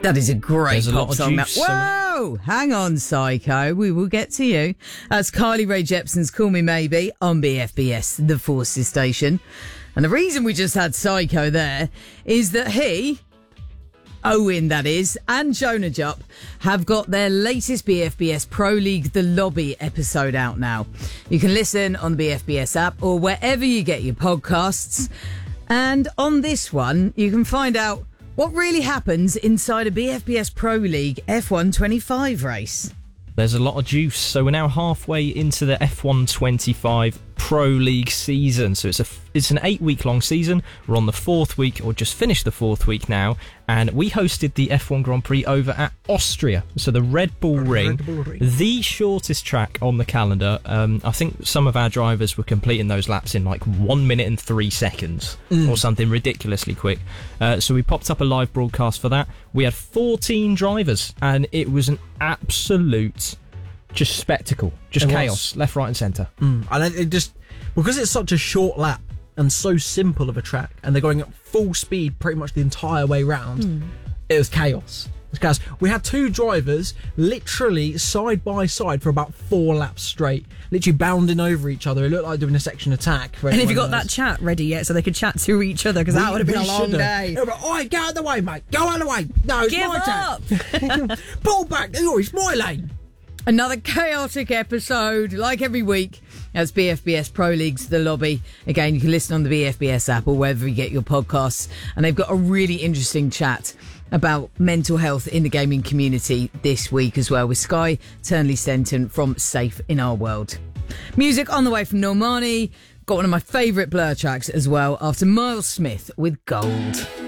That is a great There's a pop lot of song. juice, Whoa! Hang on, Psycho. We will get to you. That's Kylie Rae Jepsen's Call Me Maybe on BFBS, the Forces station. And the reason we just had Psycho there is that Owen, that is, and Jonah Jupp have got their latest BFBS Pro League The Lobby episode out now. You can listen on the BFBS app or wherever you get your podcasts. And on this one, you can find out what really happens inside a BFBS Pro League F1 25 race. There's a lot of juice. So we're now halfway into the F1 25 Pro League season. So it's an 8-week-long season. We're on the 4th week, or just finished the 4th week now. And we hosted the F1 Grand Prix over at Austria. So the Red Bull Ring, the shortest track on the calendar. I think some of our drivers were completing those laps in like 1 minute and 3 seconds or something ridiculously quick. So we popped up a live broadcast for that. We had 14 drivers and it was an absolute just spectacle, just chaos, left, right and centre. And it just, because it's such a short lap and so simple of a track, and they're going at full speed pretty much the entire way round, it was chaos. It was chaos. We had 2 drivers literally side by side for about 4 laps straight, literally bounding over each other. It looked like doing a section attack. And have you got that chat ready yet so they could chat to each other? Because that would have been a long day. Oi, get out of the way, mate. Go out of the way. No, it's Give my up. turn. Pull back. Oh, it's my lane. Another chaotic episode, like every week. That's BFBS Pro League's The Lobby. Again, you can listen on the BFBS app or wherever you get your podcasts. And they've got a really interesting chat about mental health in the gaming community this week as well, with Sky Turnley-Stenton from Safe in Our World. Music on the way from Normani. Got one of my favourite Blur tracks as well, after Miles Smith with Gold.